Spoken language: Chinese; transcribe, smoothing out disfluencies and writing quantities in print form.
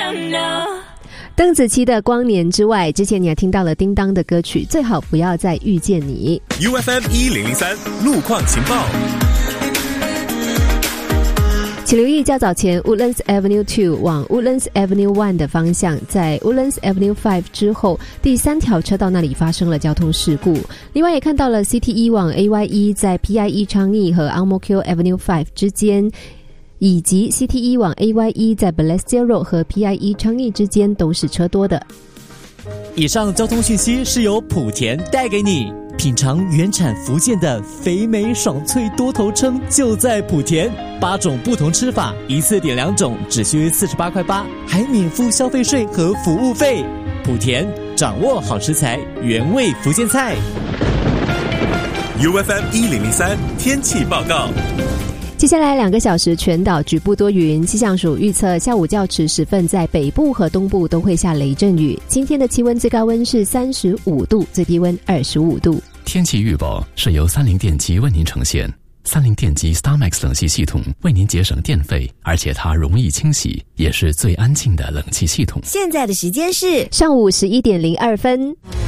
想 know。 邓紫棋的《光年之外》，之前你还听到了叮当的歌曲《最好不要再遇见你》。 UFM 1003路况情报。 请留意较早前 Woodlands Avenue 2往 Woodlands Avenue 1的方向，在 Woodlands Avenue 5之后第3条车道那里发生了交通事故。另外也看到了 CT1 往 AYE 在 PIE 昌邑和 Ang Mo Kio Avenue 5之间，以及 CT1 往 AYE 在 Balestier Road 和 PIE 昌邑之间都是车多的。 以上交通讯息是由莆田带给你。品尝原产福建的肥美爽脆多头称就在莆田，8种不同吃法，一次点2种，只需48块8，还免付消费税和服务费。莆田掌握好食材，原味福建菜。 UFM 1003天气报告。 接下来2个小时全岛局部多云，气象署预测下午较迟时分在北部和东部都会下雷阵雨。今天的气温最高温是35度，最低温25度。 天气预报是由30电机为您呈现。30电机 StarMax 冷气系统为您节省电费，而且它容易清洗，也是最安静的冷气系统。 现在的时间是上午11点02分。